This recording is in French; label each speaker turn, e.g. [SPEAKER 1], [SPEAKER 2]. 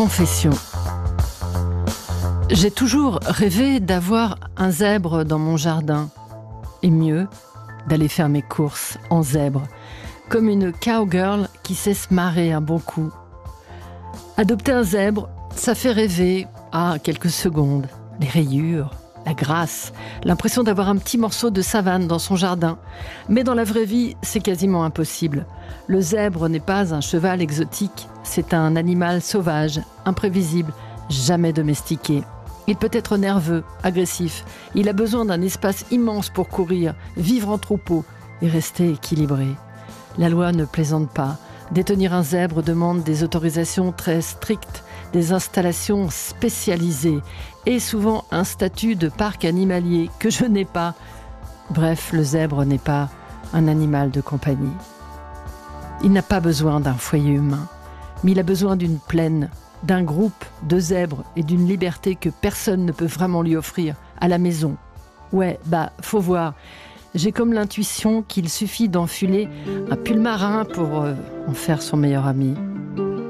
[SPEAKER 1] Confession. J'ai toujours rêvé d'avoir un zèbre dans mon jardin. Et mieux, d'aller faire mes courses en zèbre, comme une cowgirl qui sait se marrer un bon coup. Adopter un zèbre, ça fait rêver quelques secondes. Les rayures, la grâce, l'impression d'avoir un petit morceau de savane dans son jardin. Mais dans la vraie vie, c'est quasiment impossible. Le zèbre n'est pas un cheval exotique, c'est un animal sauvage, imprévisible, jamais domestiqué. Il peut être nerveux, agressif. Il a besoin d'un espace immense pour courir, vivre en troupeau et rester équilibré. La loi ne plaisante pas. Détenir un zèbre demande des autorisations très strictes, des installations spécialisées et souvent un statut de parc animalier que je n'ai pas. Bref, le zèbre n'est pas un animal de compagnie. Il n'a pas besoin d'un foyer humain, mais il a besoin d'une plaine, d'un groupe de zèbres et d'une liberté que personne ne peut vraiment lui offrir à la maison. Ouais, faut voir. J'ai comme l'intuition qu'il suffit d'enfiler un pull marin pour en faire son meilleur ami.